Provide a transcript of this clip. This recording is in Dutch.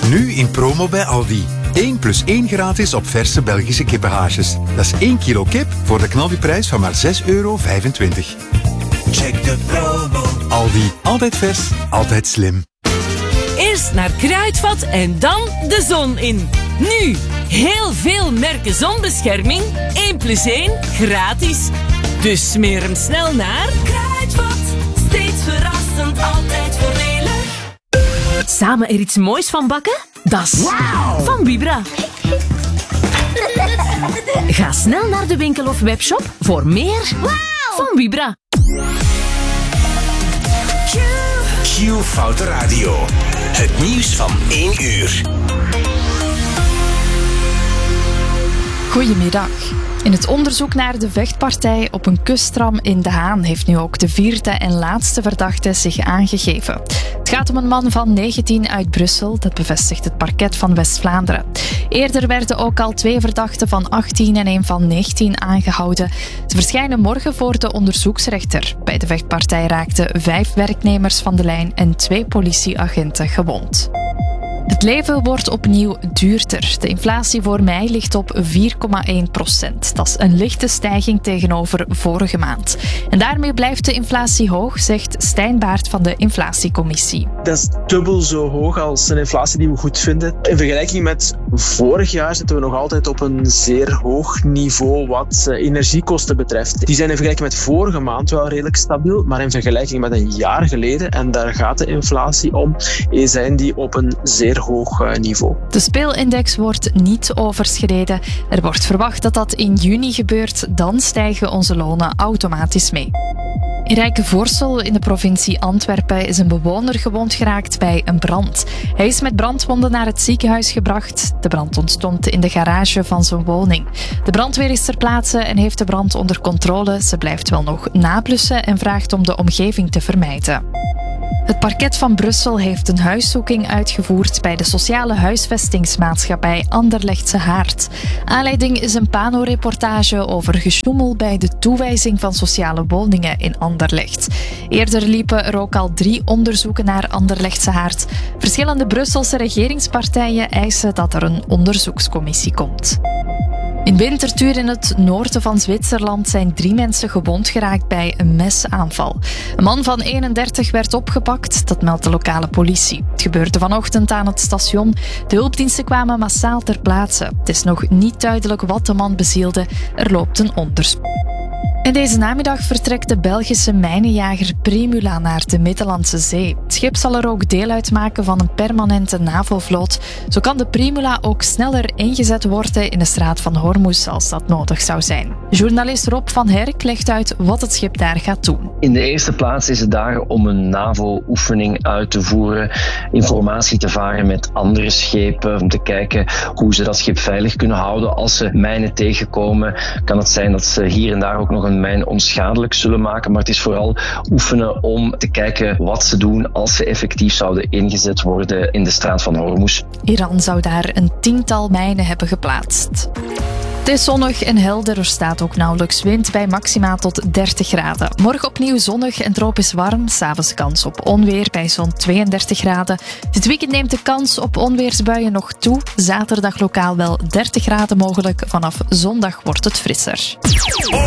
Nu in promo bij Aldi. 1 + 1 gratis op verse Belgische kippenhaasjes. Dat is 1 kilo kip voor de knaldiprijs van maar €6,25. Check de promo. Aldi, altijd vers, altijd slim. Eerst naar Kruidvat en dan de zon in. Nu, heel veel merken zonbescherming. 1 + 1 gratis. Dus smeer hem snel naar Kruidvat. Steeds verrassend, altijd voordelig. Samen er iets moois van bakken? Dat is van Vibra. Ga snel naar de winkel of webshop voor meer van Vibra. Q-Foute Radio. Het nieuws van 1 uur. Goedemiddag. In het onderzoek naar de vechtpartij op een kusttram in De Haan heeft nu ook de 4e en laatste verdachte zich aangegeven. Het gaat om een man van 19 uit Brussel, dat bevestigt het parket van West-Vlaanderen. Eerder werden ook al 2 verdachten van 18 en 1 van 19 aangehouden. Ze verschijnen morgen voor de onderzoeksrechter. Bij de vechtpartij raakten 5 werknemers van de lijn en 2 politieagenten gewond. Het leven wordt opnieuw duurder. De inflatie voor mei ligt op 4,1%. Dat is een lichte stijging tegenover vorige maand. En daarmee blijft de inflatie hoog, zegt Stijn Baert van de Inflatiecommissie. Dat is dubbel zo hoog als een inflatie die we goed vinden. In vergelijking met vorig jaar zitten we nog altijd op een zeer hoog niveau wat energiekosten betreft. Die zijn in vergelijking met vorige maand wel redelijk stabiel, maar in vergelijking met een jaar geleden, en daar gaat de inflatie om, zijn die op een zeer hoog niveau. De speelindex wordt niet overschreden. Er wordt verwacht dat dat in juni gebeurt. Dan stijgen onze lonen automatisch mee. In Rijkenvoorsel in de provincie Antwerpen is een bewoner gewond geraakt bij een brand. Hij is met brandwonden naar het ziekenhuis gebracht. De brand ontstond in de garage van zijn woning. De brandweer is ter plaatse en heeft de brand onder controle. Ze blijft wel nog nablussen en vraagt om de omgeving te vermijden. Het parket van Brussel heeft een huiszoeking uitgevoerd bij de sociale huisvestingsmaatschappij Anderlechtse Haard. Aanleiding is een Pano-reportage over gesjoemel bij de toewijzing van sociale woningen in Anderlecht. Eerder liepen er ook al 3 onderzoeken naar Anderlechtse Haard. Verschillende Brusselse regeringspartijen eisen dat er een onderzoekscommissie komt. In Winterthur in het noorden van Zwitserland zijn 3 mensen gewond geraakt bij een mesaanval. Een man van 31 werd opgepakt, dat meldt de lokale politie. Het gebeurde vanochtend aan het station. De hulpdiensten kwamen massaal ter plaatse. Het is nog niet duidelijk wat de man bezielde. Er loopt een onderzoek. En deze namiddag vertrekt de Belgische mijnenjager Primula naar de Middellandse Zee. Het schip zal er ook deel uitmaken van een permanente NAVO-vloot. Zo kan de Primula ook sneller ingezet worden in de straat van Hormuz als dat nodig zou zijn. Journalist Rob van Herk legt uit wat het schip daar gaat doen. In de eerste plaats is het daar om een NAVO-oefening uit te voeren, informatie te varen met andere schepen, om te kijken hoe ze dat schip veilig kunnen houden. Als ze mijnen tegenkomen, kan het zijn dat ze hier en daar ook nog een mijn onschadelijk zullen maken, maar het is vooral oefenen om te kijken wat ze doen als ze effectief zouden ingezet worden in de straat van Hormuz. Iran zou daar een 10-tal mijnen hebben geplaatst. Het is zonnig en helder, er staat ook nauwelijks wind bij maxima tot 30 graden. Morgen opnieuw zonnig en tropisch warm, 's avonds kans op onweer bij zo'n 32 graden. Dit weekend neemt de kans op onweersbuien nog toe. Zaterdag lokaal wel 30 graden mogelijk, vanaf zondag wordt het frisser.